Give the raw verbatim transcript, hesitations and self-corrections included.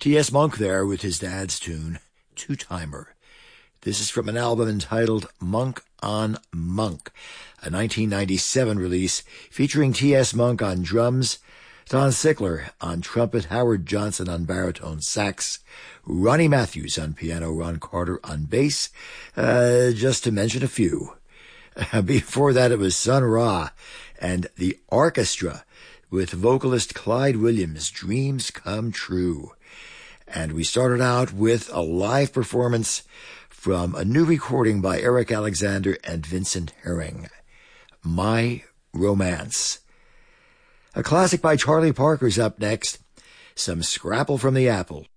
T S. Monk there with his dad's tune, Two-Timer. This is from an album entitled Monk on Monk, a nineteen ninety-seven release featuring T S. Monk on drums, Don Sickler on trumpet, Howard Johnson on baritone sax, Ronnie Matthews on piano, Ron Carter on bass, uh, just to mention a few. Before that, it was Sun Ra and the orchestra with vocalist Clyde Williams, Dreams Come True. And we started out with a live performance from a new recording by Eric Alexander and Vincent Herring, My Romance. A classic by Charlie Parker's up next, some Scrapple from the Apple.